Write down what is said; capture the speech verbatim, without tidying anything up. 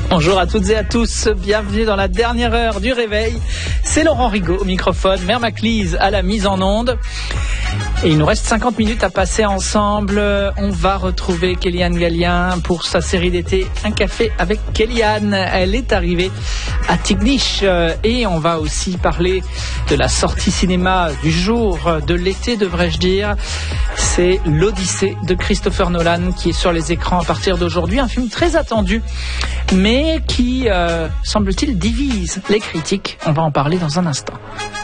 Bonjour à toutes et à tous, bienvenue dans la dernière heure du réveil. C'est Laurent Rigaud au microphone, Mère Maclise à la mise en onde. Et il nous reste cinquante minutes à passer ensemble. On va retrouver Kéliane Gallien pour sa série d'été Un café avec Kéliane. Elle est arrivée à Tignish et on va aussi parler de la sortie cinéma du jour, de l'été devrais-je dire. C'est l'Odyssée de Christopher Nolan qui est sur les écrans à partir d'aujourd'hui. Un film très attendu mais qui, euh, semble-t-il, divise les critiques. On va en parler dans un instant.